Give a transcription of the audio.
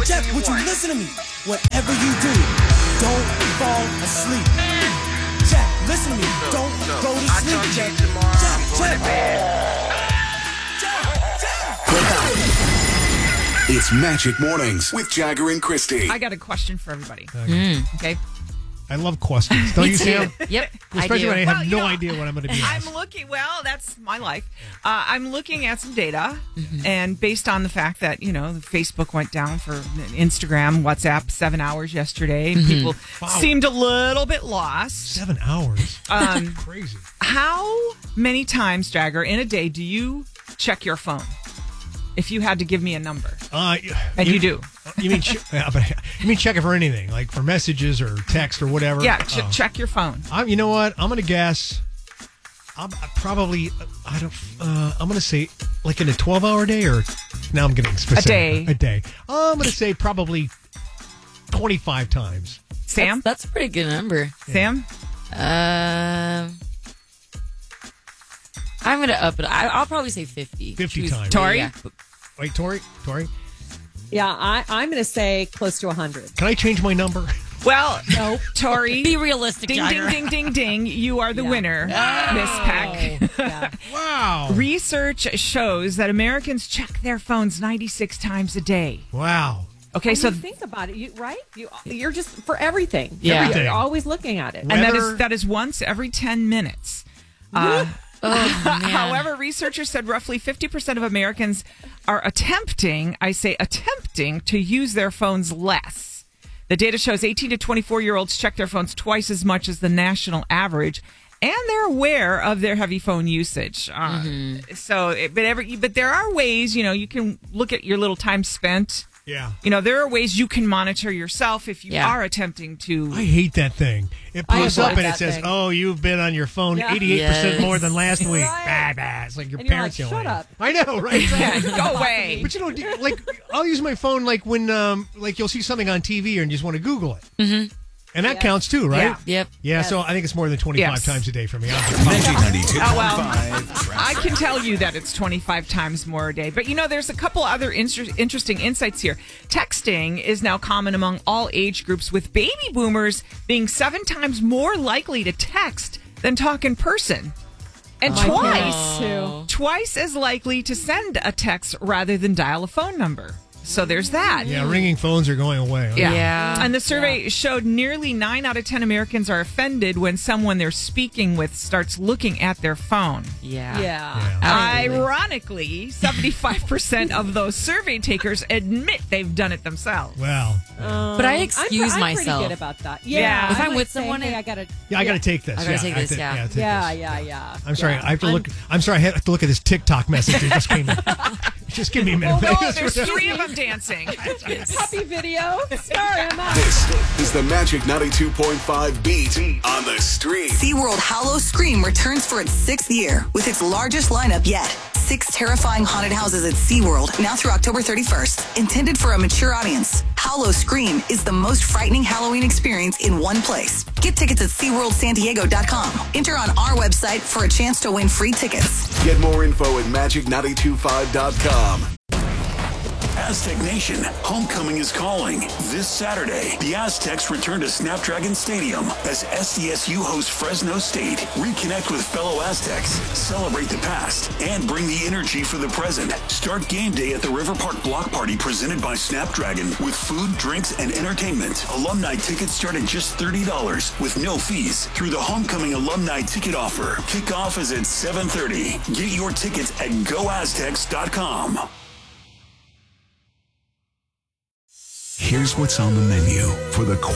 Jeff, would you listen to me? Whatever you do, don't fall asleep. Jeff, listen to me. Don't go to sleep, Jeff. Jeff. It's Magic Mornings with Jagger and Christy. I got a question for everybody. Okay. I love questions. Don't you, Sam? Yep. Especially when I have Well, idea what I'm going to be asked. I'm looking, that's my life. I'm looking at some data, and based on the fact that, Facebook went down for Instagram, WhatsApp, 7 hours yesterday. People seemed a little bit lost. 7 hours? Crazy. How many times, Jagger, in a day do you check your phone? If you had to give me a number. And you do. You mean check it for anything, like for messages or text or whatever? Yeah, check your phone. You know what? I'm going to guess. I'm going to say like in a 12-hour day, or now I'm getting specific. A day. I'm going to say probably 25 times. Sam? That's a pretty good number. Sam? I'm going to up it. I'll probably say 50. 50 times. Tori? Yeah. Wait, Tori? Yeah, I'm going to say close to 100. Can I change my number? Well, no, Tori. Be realistic, Ding, Jagger. ding, ding, ding, ding. You are the winner, Miss Peck. Yeah. Wow. Research shows that Americans check their phones 96 times a day. Wow. Okay, so think about it, right? You're just for everything. Yeah. Everything. You're always looking at it. and that is once every 10 minutes. However, researchers said roughly 50% of Americans are attempting to use their phones less. The data shows 18 to 24-year-olds check their phones twice as much as the national average, and they're aware of their heavy phone usage. But there are ways, you can look at your little time spent. Yeah. There are ways you can monitor yourself if you are attempting to. I hate that thing. It pops up and it says, thing. "Oh, you've been on your phone 88% Yes. more than last week." Right. Bah. It's like your And you're parents like, yelling. "Shut up." I know, right? Go away. But I'll use my phone like when you'll see something on TV and you just want to Google it. Mm-hmm. And that counts too, right? Yeah. Yep. Yeah, so I think it's more than 25 times a day for me. Magic 92.5. Oh, well, I can tell you that it's 25 times more a day. But, there's a couple other interesting insights here. Texting is now common among all age groups, with baby boomers being 7 times more likely to text than talk in person. And twice as likely to send a text rather than dial a phone number. So there's that. Yeah, ringing phones are going away. Huh? Yeah. And the survey showed nearly 9 out of 10 Americans are offended when someone they're speaking with starts looking at their phone. Yeah. Ironically, 75% of those survey takers admit they've done it themselves. Well, But I excuse I'm myself. pretty good about that. Yeah. If I'm like with saying, someone, hey, I got to take this. I gotta take this, take this. Yeah. I'm sorry. I have to look. I'm sorry. I have to look at this TikTok message that just came in. Just give me a minute. Oh, there's 3 of them dancing. puppy video. Sorry, I'm out. This is the Magic 92.5 Beat on the Street. SeaWorld Hallow Scream returns for its 6th year with its largest lineup yet. 6 terrifying haunted houses at SeaWorld now through October 31st. Intended for a mature audience, Hallow Scream is the most frightening Halloween experience in one place. Get tickets at SeaWorldSanDiego.com. Enter on our website for a chance to win free tickets. Get more info at Magic925.com. Aztec Nation, homecoming is calling. This Saturday, the Aztecs return to Snapdragon Stadium as SDSU hosts Fresno State. Reconnect with fellow Aztecs, celebrate the past, and bring the energy for the present. Start game day at the River Park Block Party presented by Snapdragon with food, drinks, and entertainment. Alumni tickets start at just $30 with no fees through the homecoming alumni ticket offer. Kickoff is at 7:30. Get your tickets at GoAztecs.com. Here's what's on the menu for the